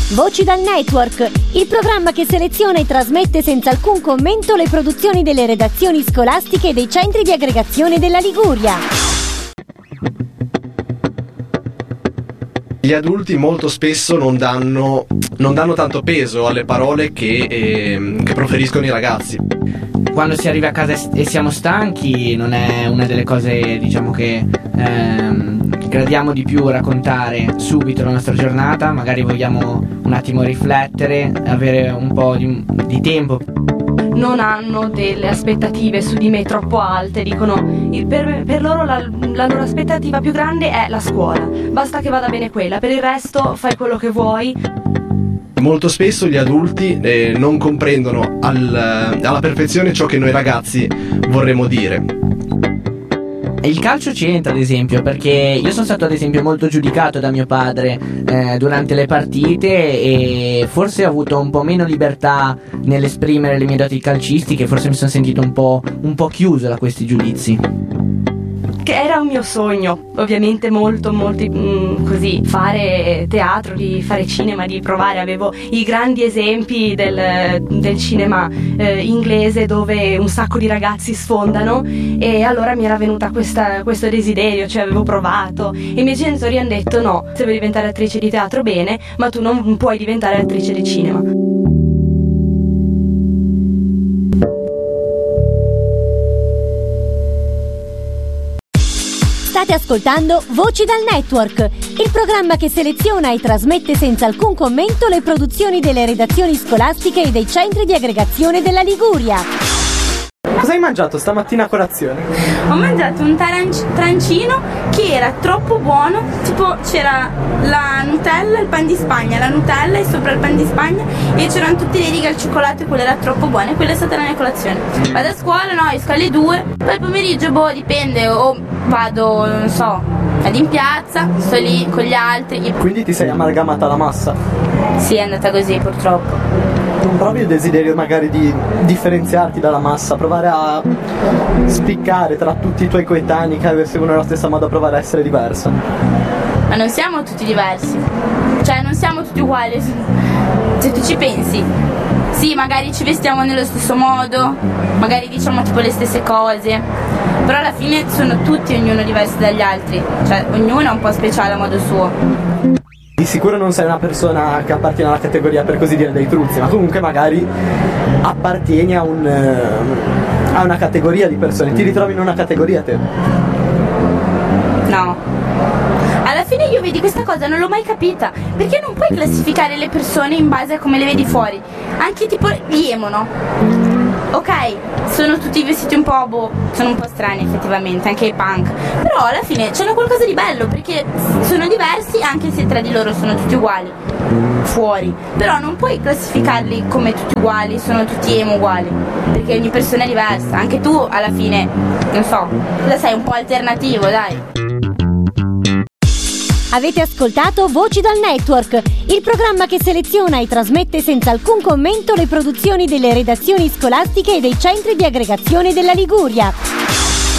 Voci dal Network, il programma che seleziona e trasmette senza alcun commento le produzioni delle redazioni scolastiche e dei centri di aggregazione della Liguria. Gli adulti molto spesso non danno tanto peso alle parole che proferiscono i ragazzi. Quando si arriva a casa e siamo stanchi non è una delle cose, diciamo, che gradiamo di più raccontare subito la nostra giornata. Magari vogliamo un attimo riflettere, avere un po' di tempo. Non hanno delle aspettative su di me troppo alte, dicono per loro la loro aspettativa più grande è la scuola, basta che vada bene quella, per il resto fai quello che vuoi. Molto spesso gli adulti non comprendono alla perfezione ciò che noi ragazzi vorremmo dire. Il calcio c'entra, ad esempio, perché io sono stato ad esempio molto giudicato da mio padre durante le partite e forse ho avuto un po' meno libertà nell'esprimere le mie doti calcistiche, forse mi sono sentito un po' chiuso da questi giudizi. Che era un mio sogno, ovviamente molto così, fare teatro, di fare cinema, di provare. Avevo i grandi esempi del cinema inglese dove un sacco di ragazzi sfondano, e allora mi era venuta questo desiderio, cioè avevo provato, e i miei genitori hanno detto no, se vuoi diventare attrice di teatro bene, ma tu non puoi diventare attrice di cinema. State ascoltando Voci dal Network, il programma che seleziona e trasmette senza alcun commento le produzioni delle redazioni scolastiche e dei centri di aggregazione della Liguria. Cosa hai mangiato stamattina a colazione? Ho mangiato un trancino che era troppo buono, tipo c'era la Nutella, il pan di Spagna, la Nutella e sopra il pan di Spagna, e c'erano tutte le righe al cioccolato, e quella era troppo buona, e quella è stata la mia colazione. Vado a scuola, no, esco alle 2, poi il pomeriggio, dipende, o vado, non so, vado in piazza, sto lì con gli altri. Quindi ti sei amalgamata alla massa? Sì, è andata così purtroppo. Non provi il desiderio magari di differenziarti dalla massa, provare a spiccare tra tutti i tuoi coetanei che seguono la stessa moda, provare a essere diversa? Ma non siamo tutti diversi, cioè non siamo tutti uguali, se tu ci pensi. Sì, magari ci vestiamo nello stesso modo, magari diciamo tipo le stesse cose, però alla fine sono tutti ognuno diversi dagli altri, cioè ognuno è un po' speciale a modo suo. Di sicuro non sei una persona che appartiene alla categoria, per così dire, dei truzzi, ma comunque magari appartieni a una categoria di persone. Ti ritrovi in una categoria te? No. Alla fine io vedi questa cosa non l'ho mai capita, perché non puoi classificare le persone in base a come le vedi fuori. Anche tipo gli emo, no? Ok, sono tutti vestiti un po', sono un po' strani effettivamente, anche i punk, però alla fine c'hanno qualcosa di bello, perché sono diversi anche se tra di loro sono tutti uguali fuori, però non puoi classificarli come tutti uguali, sono tutti emo uguali, perché ogni persona è diversa. Anche tu alla fine, non so, la sei un po' alternativo, dai. Avete ascoltato Voci dal Network, il programma che seleziona e trasmette senza alcun commento le produzioni delle redazioni scolastiche e dei centri di aggregazione della Liguria.